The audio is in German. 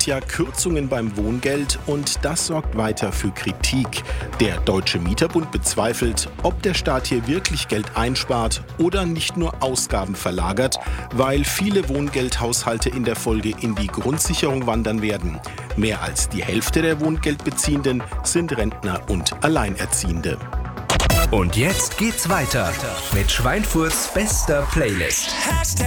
Jahr Kürzungen beim Wohngeld und das sorgt weiter für Kritik. Der Deutsche Mieterbund bezweifelt, ob der Staat hier wirklich Geld einspart oder nicht nur Ausgaben verlagert, weil viele Wohngeldhaushalte in der Folge in die Grundsicherung wandern werden. Mehr als die Hälfte der Wohngeldbeziehenden sind Rentner und Alleinerziehende. Und jetzt geht's weiter mit Schweinfurts bester Playlist.